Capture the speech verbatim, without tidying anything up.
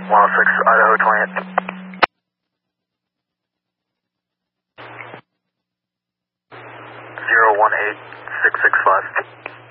one oh six, Idaho twenty-eight. zero one eight six six five.